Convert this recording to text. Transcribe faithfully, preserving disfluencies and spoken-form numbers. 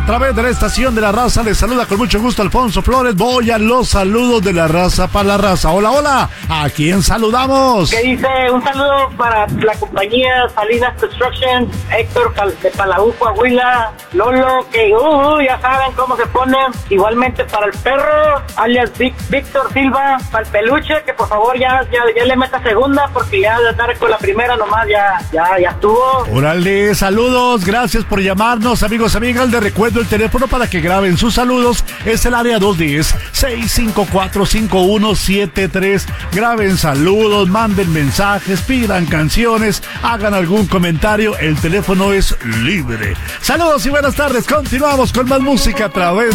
a través de la estación de la raza. Les saluda con mucho gusto Alfonso Flores. Voy a los saludos de la raza para la raza. Hola, hola. ¿A quién saludamos? ¿Qué dice? Un saludo para la compañía Salinas Construction, Héctor de Palau, Coahuila, Lolo, que uh, uh, ya saben cómo se pone. Igualmente para el perro, alias Vic, Víctor Silva, para el peluche, que por favor ya, ya, ya le meta segunda, porque ya de estar con la primera nomás ya, ya, ya estuvo. Órale, saludos, gracias por llamarnos, amigos, amigas. Les recuerdo el teléfono para que graben sus saludos. Es el área dos uno cero, seis cinco cuatro, cinco uno siete tres. Graben saludos, manden mensajes, pidan canciones, hagan algún comentario. El teléfono es libre. Saludos y buenas tardes. Continuamos con más música a través